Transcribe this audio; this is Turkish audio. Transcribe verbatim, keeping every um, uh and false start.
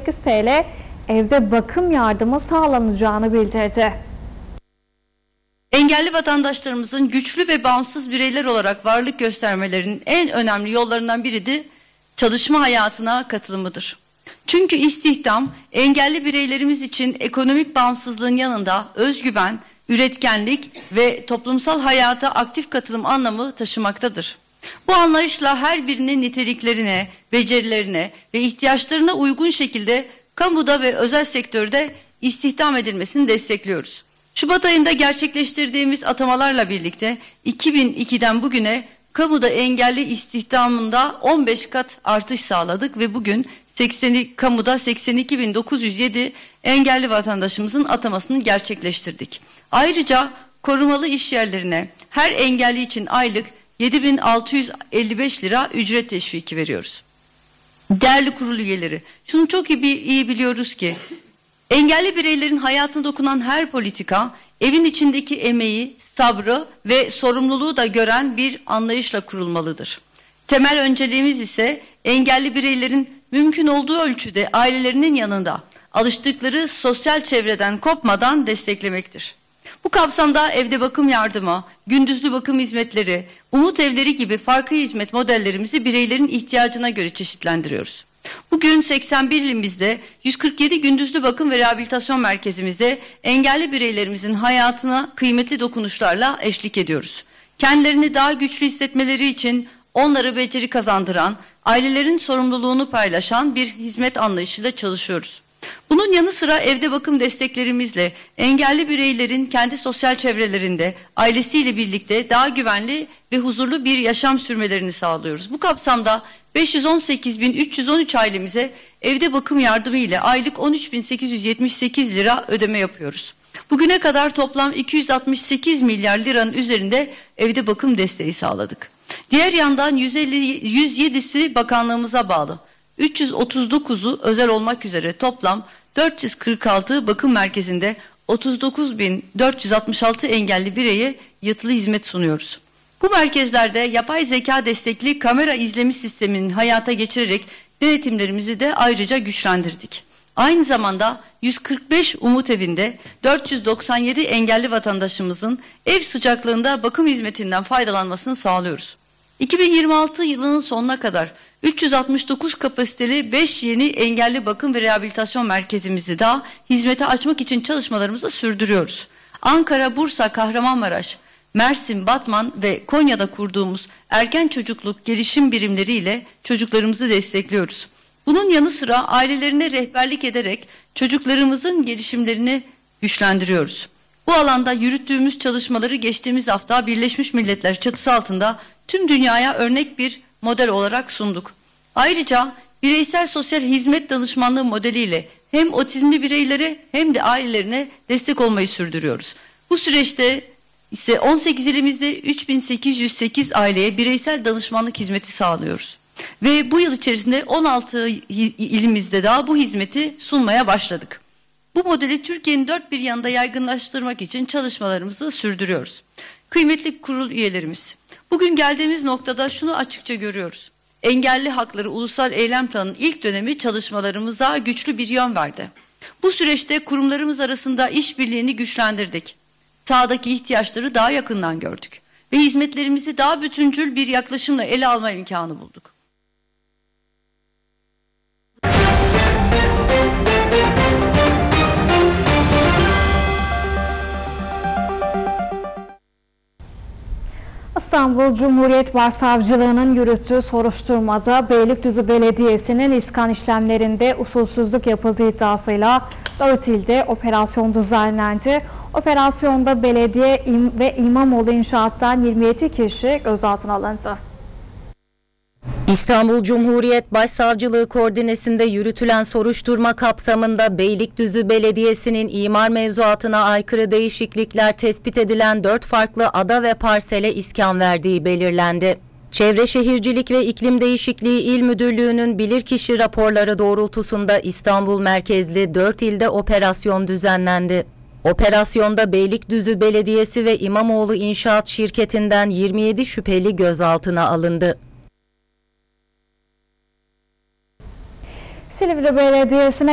sekiz TL evde bakım yardımı sağlanacağını bildirdi. Engelli vatandaşlarımızın güçlü ve bağımsız bireyler olarak varlık göstermelerinin en önemli yollarından biri de çalışma hayatına katılımıdır. Çünkü istihdam, engelli bireylerimiz için ekonomik bağımsızlığın yanında özgüven, üretkenlik ve toplumsal hayata aktif katılım anlamı taşımaktadır. Bu anlayışla her birinin niteliklerine, becerilerine ve ihtiyaçlarına uygun şekilde kamuda ve özel sektörde istihdam edilmesini destekliyoruz. Şubat ayında gerçekleştirdiğimiz atamalarla birlikte iki bin ikiden bugüne kamuda engelli istihdamında on beş kat artış sağladık ve bugün seksen, kamuda seksen iki bin dokuz yüz yedi engelli vatandaşımızın atamasını gerçekleştirdik. Ayrıca korumalı iş yerlerine her engelli için aylık yedi bin altı yüz elli beş lira ücret teşviki veriyoruz. Değerli kurul üyeleri, şunu çok iyi, iyi biliyoruz ki engelli bireylerin hayatına dokunan her politika evin içindeki emeği, sabrı ve sorumluluğu da gören bir anlayışla kurulmalıdır. Temel önceliğimiz ise engelli bireylerin mümkün olduğu ölçüde ailelerinin yanında alıştıkları sosyal çevreden kopmadan desteklemektir. Bu kapsamda evde bakım yardımı, gündüzlü bakım hizmetleri, umut evleri gibi farklı hizmet modellerimizi bireylerin ihtiyacına göre çeşitlendiriyoruz. Bugün seksen bir ilimizde yüz kırk yedi gündüzlü bakım ve rehabilitasyon merkezimizde engelli bireylerimizin hayatına kıymetli dokunuşlarla eşlik ediyoruz. Kendilerini daha güçlü hissetmeleri için onları beceri kazandıran, ailelerin sorumluluğunu paylaşan bir hizmet anlayışıyla çalışıyoruz. Bunun yanı sıra evde bakım desteklerimizle engelli bireylerin kendi sosyal çevrelerinde ailesiyle birlikte daha güvenli ve huzurlu bir yaşam sürmelerini sağlıyoruz. Bu kapsamda beş yüz on sekiz bin üç yüz on üç ailemize evde bakım yardımı ile aylık on üç bin sekiz yüz yetmiş sekiz lira ödeme yapıyoruz. Bugüne kadar toplam iki yüz altmış sekiz milyar liranın üzerinde evde bakım desteği sağladık. Diğer yandan yüz elli, yüz yedisi bakanlığımıza bağlı. üç yüz otuz dokuzu özel olmak üzere toplam dört yüz kırk altı bakım merkezinde otuz dokuz bin dört yüz altmış altı engelli bireye yatılı hizmet sunuyoruz. Bu merkezlerde yapay zeka destekli kamera izleme sisteminin hayata geçirerek denetimlerimizi de ayrıca güçlendirdik. Aynı zamanda yüz kırk beş umut evinde dört yüz doksan yedi engelli vatandaşımızın ev sıcaklığında bakım hizmetinden faydalanmasını sağlıyoruz. iki bin yirmi altı yılının sonuna kadar üç yüz altmış dokuz kapasiteli beş yeni engelli bakım ve rehabilitasyon merkezimizi daha hizmete açmak için çalışmalarımızı sürdürüyoruz. Ankara, Bursa, Kahramanmaraş, Mersin, Batman ve Konya'da kurduğumuz erken çocukluk gelişim birimleriyle çocuklarımızı destekliyoruz. Bunun yanı sıra ailelerine rehberlik ederek çocuklarımızın gelişimlerini güçlendiriyoruz. Bu alanda yürüttüğümüz çalışmaları geçtiğimiz hafta Birleşmiş Milletler çatısı altında tüm dünyaya örnek bir model olarak sunduk. Ayrıca bireysel sosyal hizmet danışmanlığı modeliyle hem otizmli bireylere hem de ailelerine destek olmayı sürdürüyoruz. Bu süreçte ise on sekiz ilimizde üç bin sekiz yüz sekiz aileye bireysel danışmanlık hizmeti sağlıyoruz. Ve bu yıl içerisinde on altı ilimizde daha bu hizmeti sunmaya başladık. Bu modeli Türkiye'nin dört bir yanında yaygınlaştırmak için çalışmalarımızı sürdürüyoruz. Kıymetli kurul üyelerimiz, bugün geldiğimiz noktada şunu açıkça görüyoruz. Engelli Hakları Ulusal Eylem Planı'nın ilk dönemi çalışmalarımıza güçlü bir yön verdi. Bu süreçte kurumlarımız arasında işbirliğini güçlendirdik. Sahadaki ihtiyaçları daha yakından gördük ve hizmetlerimizi daha bütüncül bir yaklaşımla ele alma imkanı bulduk. İstanbul Cumhuriyet Başsavcılığı'nın yürüttüğü soruşturmada Beylikdüzü Belediyesi'nin iskan işlemlerinde usulsüzlük yapıldığı iddiasıyla dört ilde operasyon düzenlendi. Operasyonda belediye ve İmamoğlu İnşaat'tan yirmi yedi kişi gözaltına alındı. İstanbul Cumhuriyet Başsavcılığı koordinesinde yürütülen soruşturma kapsamında Beylikdüzü Belediyesi'nin imar mevzuatına aykırı değişiklikler tespit edilen dört farklı ada ve parsele iskan verdiği belirlendi. Çevre Şehircilik ve İklim Değişikliği İl Müdürlüğü'nün bilirkişi raporları doğrultusunda İstanbul merkezli dört ilde operasyon düzenlendi. Operasyonda Beylikdüzü Belediyesi ve İmamoğlu İnşaat şirketinden yirmi yedi şüpheli gözaltına alındı. Silivri Belediyesi'ne